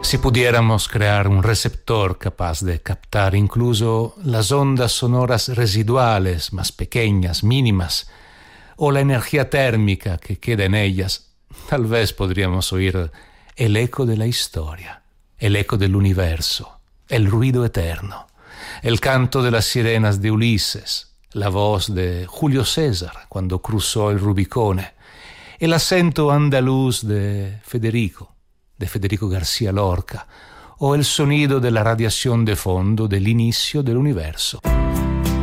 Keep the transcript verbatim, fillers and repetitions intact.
Si pudiéramos crear un receptor capaz de captar incluso las ondas sonoras residuales más pequeñas, mínimas, o la energía térmica que queda en ellas, tal vez podríamos oír el eco de la historia, el eco del universo, el ruido eterno, el canto de las sirenas de Ulises, la voz de Julio César cuando cruzó el Rubicone, el acento andaluz de Federico, de Federico García Lorca, o el sonido de la radiación de fondo del inicio del universo.